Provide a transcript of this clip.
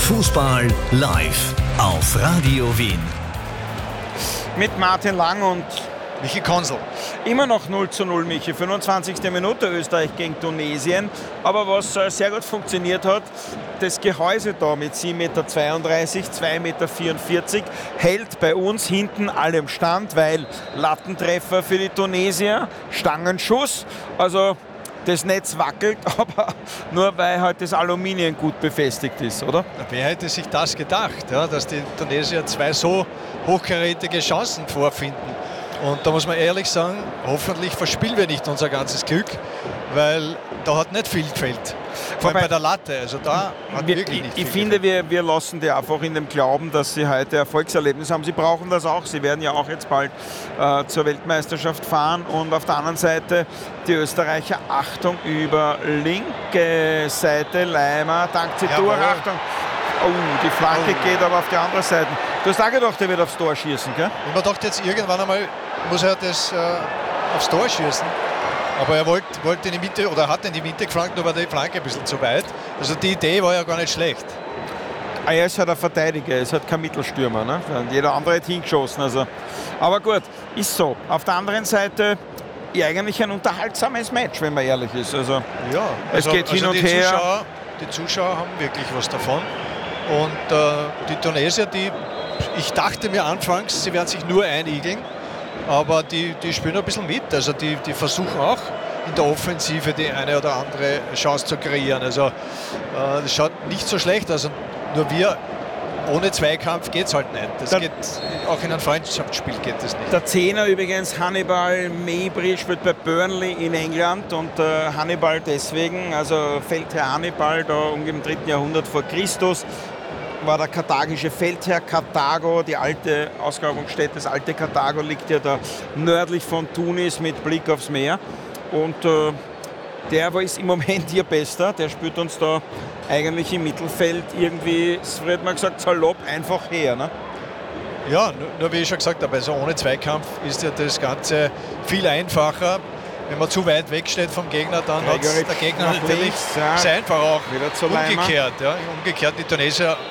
Fußball live auf Radio Wien. Mit Martin Lang und Michi Konsel. immer noch 0:0, Michi. 25. Minute Österreich gegen Tunesien. Aber was sehr gut funktioniert hat, das Gehäuse da mit 7,32 Meter, 2,44 Meter hält bei uns hinten allem Stand, weil Lattentreffer für die Tunesier, Stangenschuss. Also das Netz wackelt, aber nur weil halt das Aluminium gut befestigt ist, oder? Wer hätte sich das gedacht, ja, dass die Tunesier zwei so hochkarätige Chancen vorfinden? Und da muss man ehrlich sagen, hoffentlich verspielen wir nicht unser ganzes Glück, weil da hat nicht viel gefehlt. Vor allem bei der Latte, also da hat wirklich nicht viel Ich finde, wir lassen die einfach in dem Glauben, dass sie heute Erfolgserlebnis haben. Sie brauchen das auch. Sie werden ja auch jetzt bald zur Weltmeisterschaft fahren. Und auf der anderen Seite die Österreicher, Achtung, über linke Seite, Leimer, dankt sie durch, Achtung. Oh, die Flanke geht aber auf die andere Seite. Du hast auch gedacht, er wird aufs Tor schießen, gell? Und man dachte jetzt irgendwann einmal, muss er das aufs Tor schießen. Aber er wollte in die Mitte oder hat in die Mitte geflankt, nur war die Flanke ein bisschen zu weit. Also die Idee war ja gar nicht schlecht. Er ist halt ein Verteidiger, er ist halt kein Mittelstürmer. Ne? Jeder andere hat hingeschossen. Also. Aber gut, ist so. Auf der anderen Seite ja, eigentlich ein unterhaltsames Match, wenn man ehrlich ist. Also, Ja, es geht hin und her. Die Zuschauer haben wirklich was davon. Und die Tunesier, ich dachte mir anfangs, sie werden sich nur einigeln. Aber die spielen ein bisschen mit. Also die versuchen auch in der Offensive die eine oder andere Chance zu kreieren. Also das schaut nicht so schlecht aus. Und nur wir, ohne Zweikampf geht es halt nicht. Das geht, auch in einem Freundschaftsspiel geht das nicht. Der Zehner übrigens, Hannibal Mejbri, spielt bei Burnley in England. Und Hannibal deswegen, also Feldherr Hannibal, da im 3. Jahrhundert vor Christus, war der karthagische Feldherr. Karthago, die alte Ausgrabungsstätte, das alte Karthago liegt ja da nördlich von Tunis mit Blick aufs Meer. Und der ist im Moment ihr Bester. Der spielt uns da eigentlich im Mittelfeld irgendwie, es wird mal gesagt, salopp einfach her. Ne? Ja, nur wie ich schon gesagt habe, also ohne Zweikampf ist ja das Ganze viel einfacher. Wenn man zu weit weg steht vom Gegner, dann hat der Gegner natürlich sehr einfach auch wieder zu umgekehrt. Ja, umgekehrt, die Tunesier